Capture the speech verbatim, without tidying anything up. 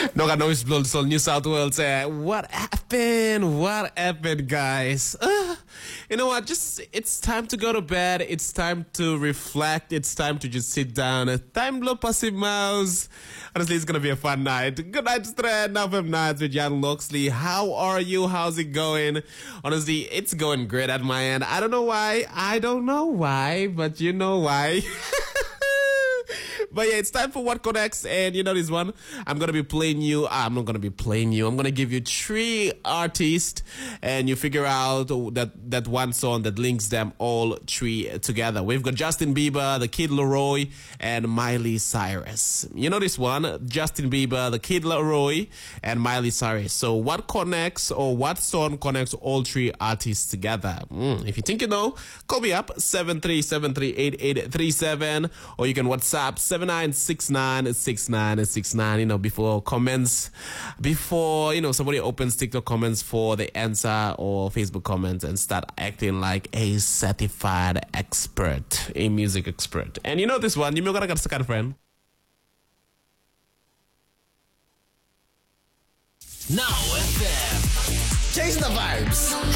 No, no, it's Blood New South Wales. Uh, what happened? What happened, guys? Uh, you know what? Just it's time to go to bed. It's time to reflect. It's time to just sit down. Uh, time blow passive mouse. Honestly, it's gonna be a fun night. Good night, Strand. Now from nights with Jan Loxley. How are you? How's it going? Honestly, it's going great at my end. I don't know why. I don't know why, but you know why. But yeah, it's time for What Connects, and you know this one, I'm going to be playing you, I'm not going to be playing you, I'm going to give you three artists, and you figure out that, that one song that links them all three together. We've got Justin Bieber, The Kid Laroi, and Miley Cyrus. You know this one, Justin Bieber, The Kid Laroi, and Miley Cyrus. So what connects, or what song connects all three artists together? Mm, if you think you know, call me up, seven three seven three eight eight three seven, or you can WhatsApp seven nine six nine six nine six nine, you know, before comments, before, you know, somebody opens TikTok comments for the answer or Facebook comments and start acting like a certified expert, a music expert. And you know this one, you may gotta get a friend. Now F M. Chase the vibes.